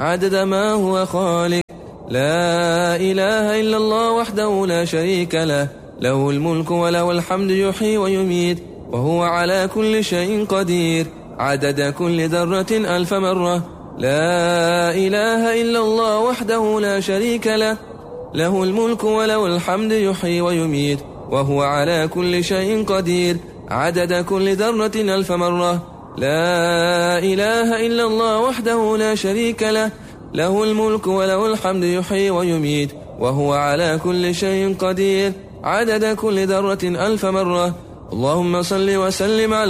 عدد ما هو خالق. لا إله إلا الله وحده لا شريك له، له الملك وله الحمد يحيي ويميت وهو على كل شيء قدير، عدد كل ذرة 1000 مرة. لا إله إلا الله وحده لا شريك له، له الملك وله الحمد يحيي ويميت وهو على كل شيء قدير، عدد كل ذرة 1000 مرة. لا إله إلا الله وحده لا شريك له، له الملك وله الحمد يحيي ويميت وهو على كل شيء قدير، عدد كل ذرة 1000 مرة. اللهم صل وسلم على